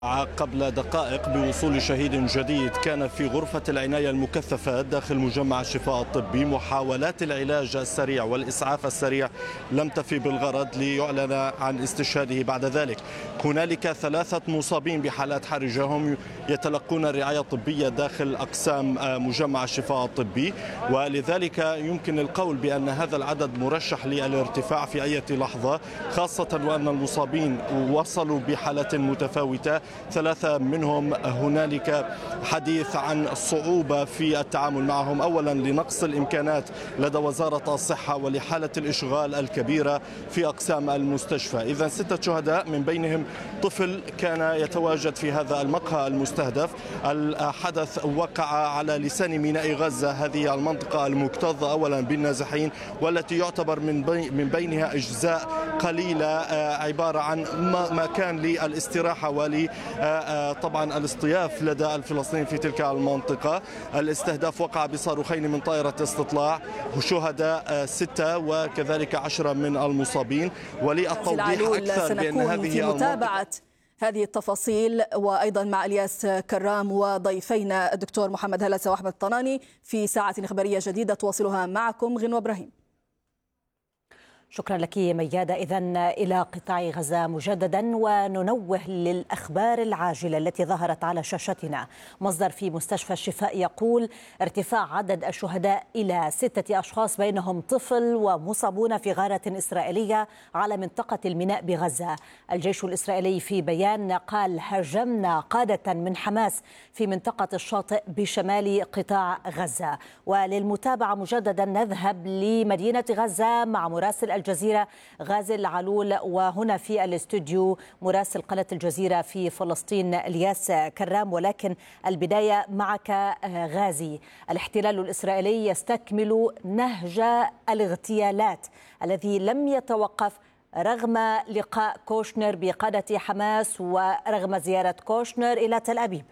قبل دقائق بوصول شهيد جديد كان في غرفة العناية المكثفة داخل مجمع الشفاء الطبي. محاولات العلاج السريع والإسعاف السريع لم تفي بالغرض ليعلن عن استشهاده بعد ذلك. هنالك 3 مصابين بحالات حرجة هم يتلقون الرعاية الطبية داخل أقسام مجمع الشفاء الطبي، ولذلك يمكن القول بأن هذا العدد مرشح للارتفاع في أي لحظة، خاصة وأن المصابين وصلوا بحالة متفاوتة. 3 منهم هنالك حديث عن صعوبة في التعامل معهم، أولا لنقص الإمكانات لدى وزارة الصحة ولحالة الإشغال الكبيرة في أقسام المستشفى. إذا 6 شهداء من بينهم طفل كان يتواجد في هذا المقهى المستهدف. الحدث وقع على لسان ميناء غزة، هذه المنطقة المكتظة أولا بالنازحين والتي يعتبر من بينها أجزاء قليلة عبارة عن مكان للاستراحة طبعا الاصطياف لدى الفلسطينيين في تلك المنطقة. الاستهداف وقع بصاروخين من طائرة استطلاع، شهداء 6 وكذلك 10 من المصابين. وللتوضيح أكثر بأن هذه متابعة هذه التفاصيل وأيضا مع إلياس كرام وضيفينا الدكتور محمد هلسة وأحمد طناني في ساعة إخبارية جديدة تواصلها معكم غنوة إبراهيم. شكرا لك ميادة. إذن إلى قطاع غزة مجددا وننوه للأخبار العاجلة التي ظهرت على شاشتنا. مصدر في مستشفى الشفاء يقول ارتفاع عدد الشهداء إلى 6 أشخاص بينهم طفل ومصابون في غارة إسرائيلية على منطقة الميناء بغزة. الجيش الإسرائيلي في بيان قال هاجمنا قادة من حماس في منطقة الشاطئ بشمال قطاع غزة. وللمتابعة مجددا نذهب لمدينة غزة مع مراسل الجزيرة غازي العلول، وهنا في الاستوديو مراسل قناة الجزيرة في فلسطين الياس كرام. ولكن البداية معك غازي. الاحتلال الإسرائيلي يستكمل نهج الاغتيالات الذي لم يتوقف رغم لقاء كوشنر بقادة حماس ورغم زيارة كوشنر إلى تل أبيب.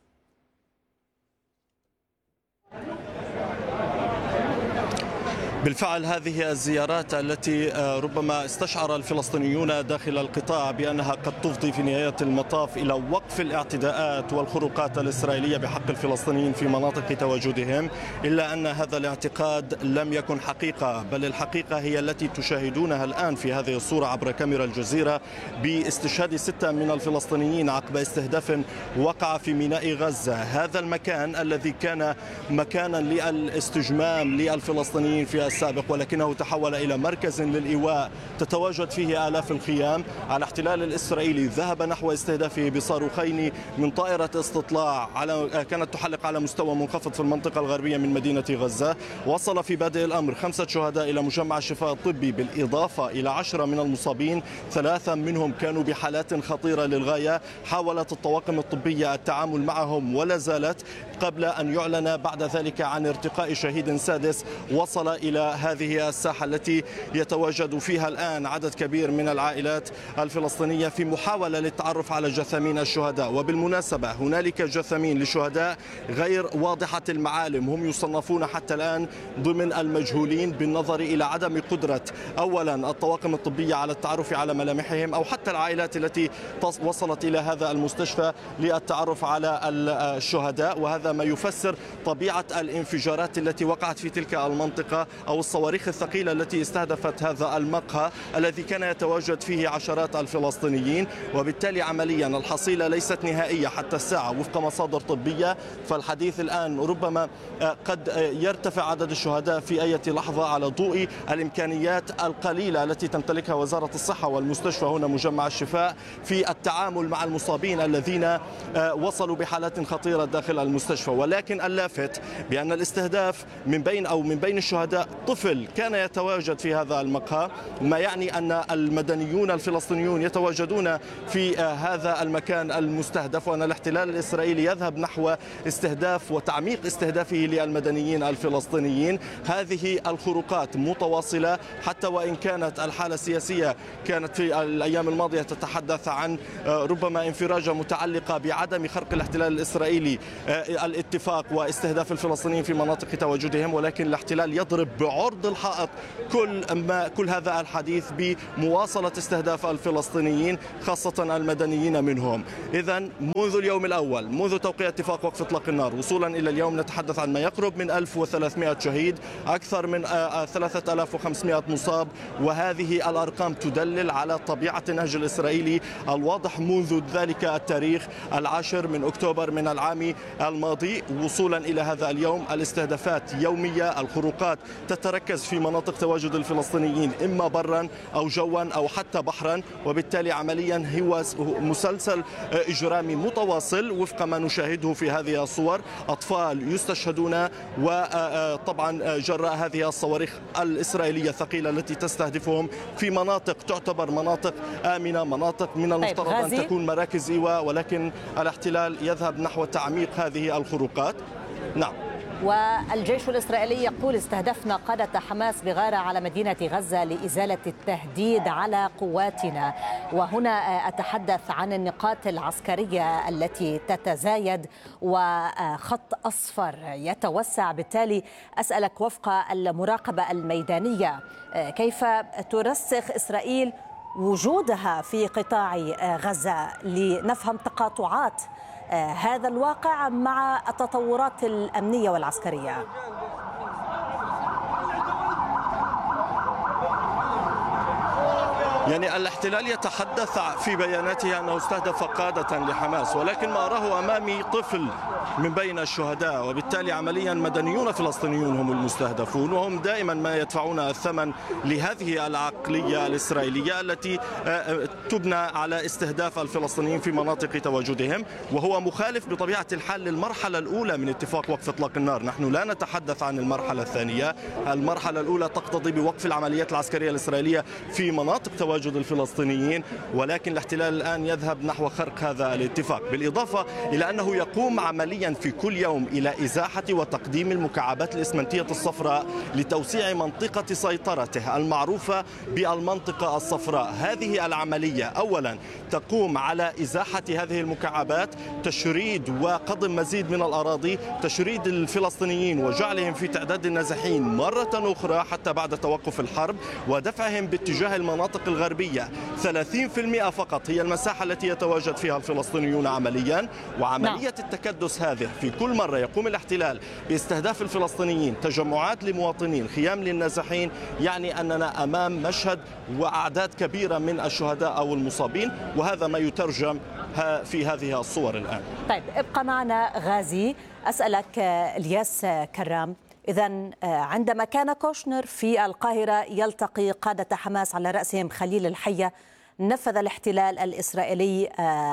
بالفعل هذه الزيارات التي ربما استشعر الفلسطينيون داخل القطاع بأنها قد تفضي في نهاية المطاف إلى وقف الاعتداءات والخروقات الإسرائيلية بحق الفلسطينيين في مناطق تواجدهم، إلا أن هذا الاعتقاد لم يكن حقيقة، بل الحقيقة هي التي تشاهدونها الآن في هذه الصورة عبر كاميرا الجزيرة باستشهاد 6 من الفلسطينيين عقب استهداف وقع في ميناء غزة. هذا المكان الذي كان مكانا للاستجمام للفلسطينيين في السابق، ولكنه تحول إلى مركز للإيواء تتواجد فيه آلاف الخيام. الاحتلال الإسرائيلي ذهب نحو استهدافه بصاروخين من طائرة استطلاع كانت تحلق على مستوى منخفض في المنطقة الغربية من مدينة غزة. وصل في بادئ الأمر 5 شهداء إلى مجمع الشفاء الطبي بالإضافة إلى 10 من المصابين، 3 منهم كانوا بحالات خطيرة للغاية. حاولت الطواقم الطبية التعامل معهم ولا زالت، قبل أن يعلن بعد ذلك عن ارتقاء شهيد سادس وصل إلى هذه الساحة التي يتواجد فيها الآن عدد كبير من العائلات الفلسطينية في محاولة للتعرف على جثامين الشهداء. وبالمناسبة هنالك جثامين لشهداء غير واضحة المعالم، هم يصنفون حتى الآن ضمن المجهولين بالنظر إلى عدم قدرة أولا الطواقم الطبية على التعرف على ملامحهم أو حتى العائلات التي وصلت إلى هذا المستشفى للتعرف على الشهداء. وهذا ما يفسر طبيعة الانفجارات التي وقعت في تلك المنطقة أو الصواريخ الثقيلة التي استهدفت هذا المقهى الذي كان يتواجد فيه عشرات الفلسطينيين. وبالتالي عمليا الحصيلة ليست نهائية حتى الساعة وفق مصادر طبية، فالحديث الآن ربما قد يرتفع عدد الشهداء في أي لحظة على ضوء الإمكانيات القليلة التي تمتلكها وزارة الصحة والمستشفى هنا مجمع الشفاء في التعامل مع المصابين الذين وصلوا بحالات خطيرة داخل المستشفى. ولكن اللافت بأن الاستهداف من بين الشهداء طفل كان يتواجد في هذا المقهى، ما يعني أن المدنيون الفلسطينيون يتواجدون في هذا المكان المستهدف، وأن الاحتلال الإسرائيلي يذهب نحو استهداف وتعميق استهدافه للمدنيين الفلسطينيين. هذه الخروقات متواصلة، حتى وإن كانت الحالة السياسية كانت في الأيام الماضية تتحدث عن ربما انفراجة متعلقة بعدم خرق الاحتلال الإسرائيلي الاتفاق واستهداف الفلسطينيين في مناطق تواجدهم، ولكن الاحتلال يضرب بعرض الحائط كل هذا الحديث بمواصلة استهداف الفلسطينيين خاصة المدنيين منهم. إذا منذ اليوم الأول، منذ توقيع اتفاق وقف إطلاق النار وصولا إلى اليوم، نتحدث عن ما يقرب من 1300 شهيد، أكثر من 3500 مصاب، وهذه الأرقام تدلل على طبيعة النهج الإسرائيلي الواضح منذ ذلك التاريخ 10 من أكتوبر من العام الماضي وصولا إلى هذا اليوم. الاستهدافات يومية، الخروقات تتركز في مناطق تواجد الفلسطينيين إما برا أو جوا أو حتى بحرا، وبالتالي عمليا هو مسلسل إجرامي متواصل وفق ما نشاهده في هذه الصور. أطفال يستشهدون، وطبعا جراء هذه الصواريخ الإسرائيلية الثقيلة التي تستهدفهم في مناطق تعتبر مناطق آمنة، مناطق من المفترض أن تكون مراكز إيواء، ولكن الاحتلال يذهب نحو تعميق هذه الخروقات. نعم. والجيش الإسرائيلي يقول استهدفنا قادة حماس بغارة على مدينة غزة لإزالة التهديد على قواتنا. وهنا أتحدث عن النقاط العسكرية التي تتزايد وخط أصفر يتوسع، بالتالي أسألك وفق المراقبة الميدانية كيف ترسخ إسرائيل وجودها في قطاع غزة لنفهم تقاطعات هذا الواقع مع التطورات الأمنية والعسكرية؟ يعني الاحتلال يتحدث في بياناته أنه استهدف قادة لحماس، ولكن ما أراه أمامي طفل من بين الشهداء، وبالتالي عمليا مدنيون فلسطينيون هم المستهدفون، وهم دائما ما يدفعون الثمن لهذه العقلية الإسرائيلية التي تبنى على استهداف الفلسطينيين في مناطق تواجدهم، وهو مخالف بطبيعة الحال للمرحلة الأولى من اتفاق وقف إطلاق النار. نحن لا نتحدث عن المرحلة الثانية. المرحلة الأولى تقتضي بوقف العمليات العسكرية الإسرائيلية في مناطق تواجد الفلسطينيين، ولكن الاحتلال الآن يذهب نحو خرق هذا الاتفاق، بالإضافة إلى أنه يقوم عمليا في كل يوم إلى إزاحة وتقديم المكعبات الإسمنتية الصفراء لتوسيع منطقة سيطرته المعروفة بالمنطقة الصفراء. هذه العملية أولا تقوم على إزاحة هذه المكعبات، تشريد وقضم مزيد من الأراضي، تشريد الفلسطينيين وجعلهم في تعداد النازحين مرة أخرى حتى بعد توقف الحرب، ودفعهم باتجاه المناطق الغربية. 30% فقط هي المساحة التي يتواجد فيها الفلسطينيون عمليا، وعملية التكدس هذه في كل مرة يقوم الاحتلال باستهداف الفلسطينيين، تجمعات لمواطنين، خيام للنازحين، يعني أننا أمام مشهد وأعداد كبيرة من الشهداء أو المصابين، وهذا ما يترجم في هذه الصور الآن. طيب ابقى معنا غازي. أسألك الياس كرام، إذن عندما كان كوشنر في القاهرة يلتقي قادة حماس على رأسهم خليل الحية، نفذ الاحتلال الإسرائيلي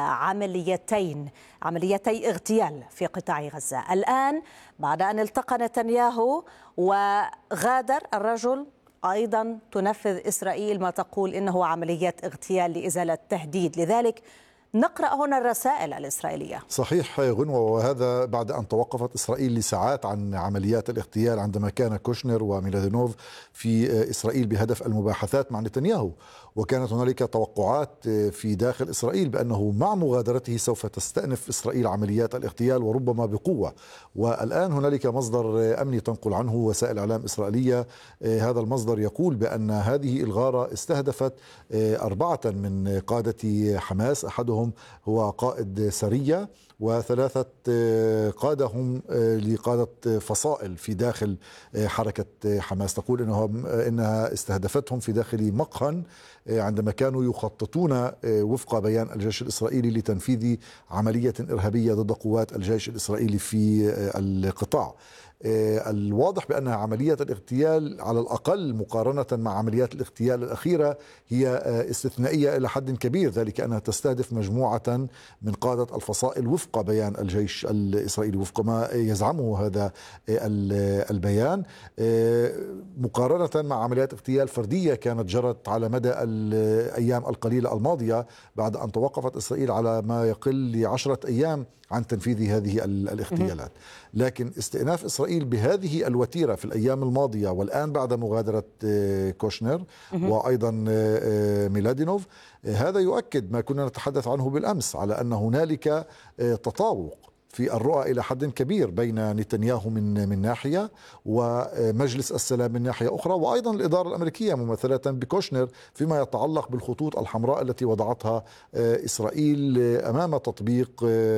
عمليتي اغتيال في قطاع غزة. الآن بعد أن التقى نتنياهو وغادر الرجل، أيضا تنفذ إسرائيل ما تقول إنه عمليات اغتيال لإزالة تهديد. لذلك نقرأ هنا الرسائل الإسرائيلية. صحيح غنوة، وهذا بعد أن توقفت إسرائيل لساعات عن عمليات الاغتيال عندما كان كوشنر وميلادينوف في إسرائيل بهدف المباحثات مع نتنياهو، وكانت هنالك توقعات في داخل إسرائيل بأنه مع مغادرته سوف تستأنف إسرائيل عمليات الاغتيال وربما بقوة. والآن هنالك مصدر أمني تنقل عنه وسائل إعلام إسرائيلية، هذا المصدر يقول بأن هذه الغارة استهدفت 4 من قادة حماس، أحدهم هو قائد سرية، و3 قادة هم لقادة فصائل في داخل حركة حماس. تقول إنها استهدفتهم في داخل مقهى عندما كانوا يخططون وفق بيان الجيش الإسرائيلي لتنفيذ عملية إرهابية ضد قوات الجيش الإسرائيلي في القطاع. الواضح بأن عملية الاغتيال على الأقل مقارنة مع عمليات الاغتيال الأخيرة هي استثنائية إلى حد كبير، ذلك أنها تستهدف مجموعة من قادة الفصائل وفق بيان الجيش الإسرائيلي، وفق ما يزعمه هذا البيان، مقارنة مع عمليات اغتيال فردية كانت جرت على مدى الأيام القليلة الماضية بعد أن توقفت إسرائيل على ما يقل ل10 أيام عن تنفيذ هذه الاغتيالات. لكن استئناف إسرائيل بهذه الوتيرة في الأيام الماضية، والآن بعد مغادرة كوشنر وأيضا ميلادينوف، هذا يؤكد ما كنا نتحدث عنه بالأمس على أن هنالك تطابق في الرؤى إلى حد كبير بين نتنياهو من ناحية ومجلس السلام من ناحية أخرى، وأيضا الإدارة الأمريكية ممثلة بكوشنر فيما يتعلق بالخطوط الحمراء التي وضعتها إسرائيل أمام تطبيق